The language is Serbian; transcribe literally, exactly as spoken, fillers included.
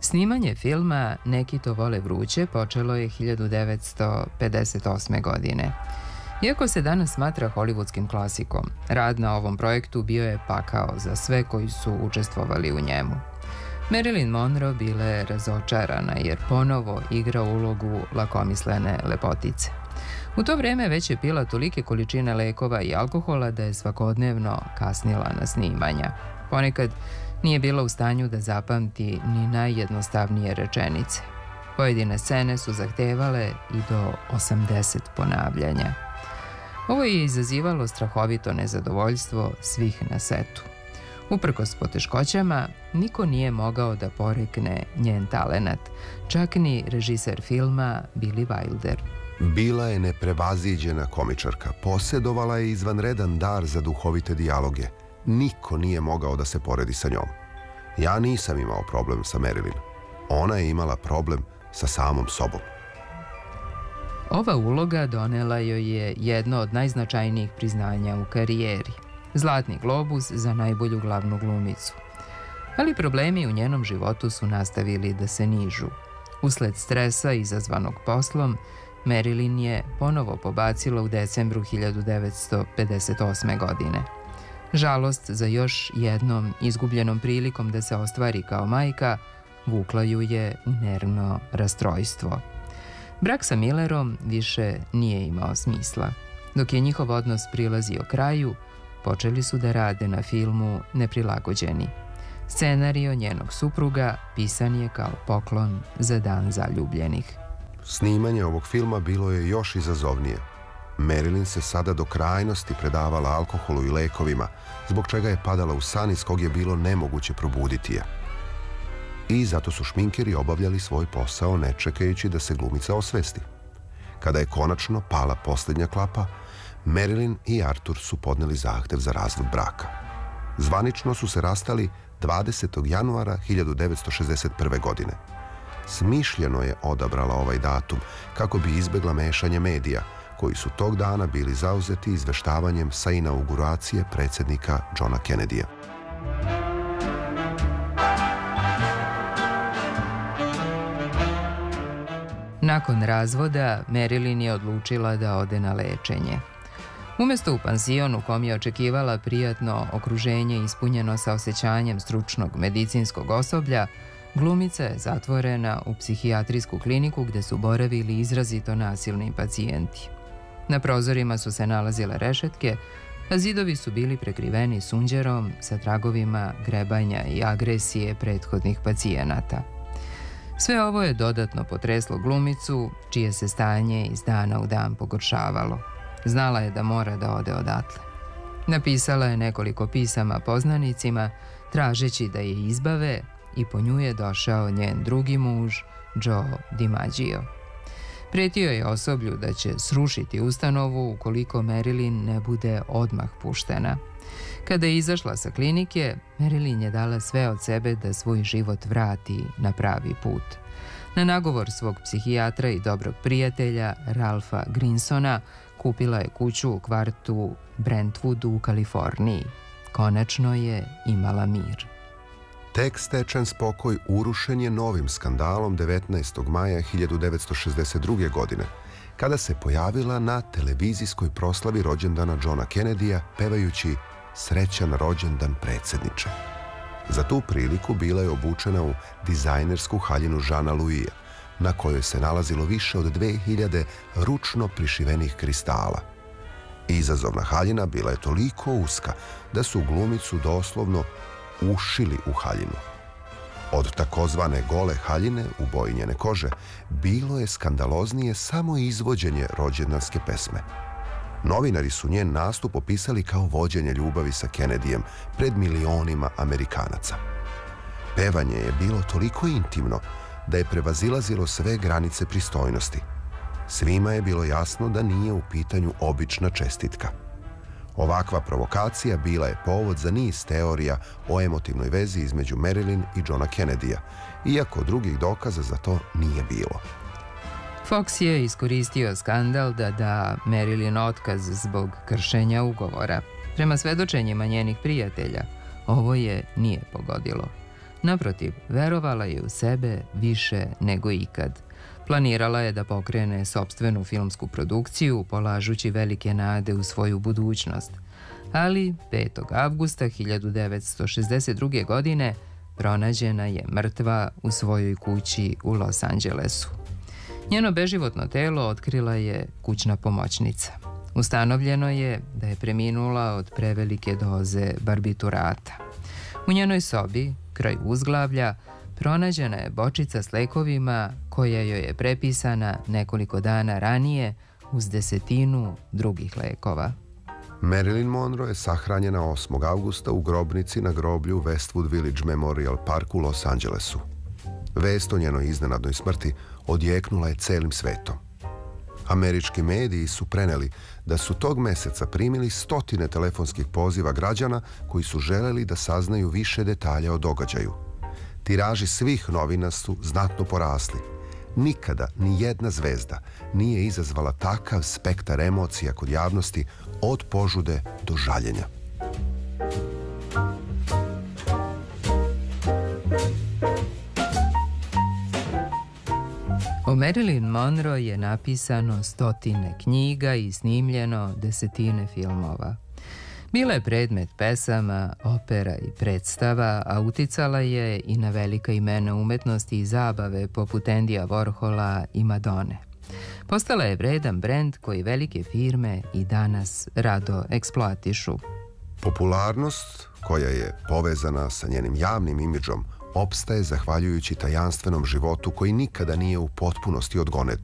Snimanje filma Neki to vole vruće počelo je hiljadu devetsto pedeset osme. godine. Iako se danas smatra hollywoodskim klasikom, rad na ovom projektu bio je pakao za sve koji su učestvovali u njemu. Marilyn Monroe bila je razočarana jer ponovo igra ulogu lakomislene lepotice. U to vreme već je pila tolike količine lekova i alkohola da je svakodnevno kasnila na snimanja. Ponekad nije bila u stanju da zapamti ni najjednostavnije rečenice. Pojedine scene su zahtevale i do osamdeset ponavljanja. Ovo je izazivalo strahovito nezadovoljstvo svih na setu. Uprkos poteškoćama, niko nije mogao da porekne njen talenat, čak ni režiser filma Billy Wilder. Bila je neprevaziđena komičarka, posjedovala je izvanredan dar za duhovite dijaloge. Niko nije mogao da se poredi sa njom. Ja nisam imao problem sa Marilyn. Ona je imala problem sa samom sobom. Ova uloga donela joj je jedno od najznačajnijih priznanja u karijeri. Zlatni globus za najbolju glavnu glumicu. Ali problemi u njenom životu su nastavili da se nižu. Usled stresa izazvanog poslom, Marilyn je ponovo pobacila u decembru hiljadu devetsto pedeset osme. godine. Žalost za još jednom izgubljenom prilikom da se ostvari kao majka vukla ju je u nervno rastrojstvo. Brak sa Millerom više nije imao smisla. Dok je njihov odnos prilazio kraju, počeli su da rade na filmu Neprilagođeni. Scenario njenog supruga pisan je kao poklon za dan zaljubljenih. Snimanje ovog filma bilo je još izazovnije. Marilyn se sada do krajnosti predavala alkoholu i lekovima, zbog čega je padala u san iz kog je bilo nemoguće probuditi je. I zato su šminkeri obavljali svoj posao ne čekajući da se glumica osvesti. Kada je konačno pala posljednja klapa, Marilyn i Arthur su podneli zahtev za razvod braka. Zvanično su se rastali dvadesetog januara hiljadu devetsto šezdeset prve. godine. Smišljeno je odabrala ovaj datum kako bi izbegla mešanje medija, koji su tog dana bili zauzeti izveštavanjem sa inauguracije predsjednika Johna Kennedyja. Nakon razvoda, Marilyn je odlučila da ode na lečenje. Umesto u pansion u kom je očekivala prijatno okruženje ispunjeno sa osjećanjem stručnog medicinskog osoblja, glumica je zatvorena u psihijatrijsku kliniku gde su boravili izrazito nasilni pacijenti. Na prozorima su se nalazile rešetke, a zidovi su bili prekriveni sunđerom sa tragovima grebanja i agresije prethodnih pacijenata. Sve ovo je dodatno potreslo glumicu, čije se stanje iz dana u dan pogoršavalo. Znala je da mora da ode odatle. Napisala je nekoliko pisama poznanicima, tražeći da je izbave, i po nju je došao njen drugi muž, Joe DiMaggio. Pretio je osoblju da će srušiti ustanovu ukoliko Marilyn ne bude odmah puštena. Kada je izašla sa klinike, Marilyn je dala sve od sebe da svoj život vrati na pravi put. Na nagovor svog psihijatra i dobrog prijatelja, Ralpha Greensona, kupila je kuću u kvartu Brentwoodu u Kaliforniji. Konačno je imala mir. Tek stečen spokoj urušen je novim skandalom devetnaestog maja hiljadu devetsto šezdeset druge. godine, kada se pojavila na televizijskoj proslavi rođendana Johna Kennedyja pevajući "Srećan rođendan predsjedniče". Za tu priliku bila je obučena u dizajnersku haljinu Jeana Louisa, na kojoj se nalazilo više od dve hiljade ručno prišivenih kristala. Izazovna haljina bila je toliko uska da su glumicu doslovno ušili u haljinu. Od takozvane gole haljine u boji njene kože bilo je skandaloznije samo izvođenje rođendanske pesme. Novinari su njen nastup opisali kao vođenje ljubavi sa Kennedyjem pred milionima Amerikanaca. Pevanje je bilo toliko intimno da je prevazilazilo sve granice pristojnosti. Svima je bilo jasno da nije u pitanju obična čestitka. Ovakva provokacija bila je povod za niz teorija o emotivnoj vezi između Marilyn i Johna Kennedyja, iako drugih dokaza za to nije bilo. Fox je iskoristio skandal da da Marilyn otkaz zbog kršenja ugovora. Prema svedočenjima njenih prijatelja, ovo je nije pogodilo. Naprotiv, verovala je u sebe više nego ikad. Planirala je da pokrene sopstvenu filmsku produkciju, polažući velike nade u svoju budućnost. Ali petog avgusta hiljadu devetsto šezdeset druge. godine pronađena je mrtva u svojoj kući u Los Angelesu. Njeno beživotno telo otkrila je kućna pomoćnica. Ustanovljeno je da je preminula od prevelike doze barbiturata. U njenoj sobi, kraj uzglavlja, pronađena je bočica s lekovima koja joj je prepisana nekoliko dana ranije uz desetinu drugih lekova. Marilyn Monroe je sahranjena osmog avgusta u grobnici na groblju Westwood Village Memorial Park u Los Angelesu. Vest o njenoj iznenadnoj smrti odjeknula je celim svetom. Američki mediji su preneli da su tog meseca primili stotine telefonskih poziva građana koji su želeli da saznaju više detalja o događaju. Tiraži svih novina su znatno porasli. Nikada ni jedna zvezda nije izazvala takav spektar emocija kod javnosti od požude do žaljenja. O Marilyn Monroe je napisano stotine knjiga i snimljeno desetine filmova. Bila je predmet pesama, opera i predstava, a uticala je i na velika imena umetnosti i zabave poput Andija Warhola i Madone. Postala je vredan brend koji velike firme i danas rado eksploatišu. Popularnost, koja je povezana sa njenim javnim imidžom, opstaje zahvaljujući tajanstvenom životu koji nikada nije u potpunosti odgonetnut.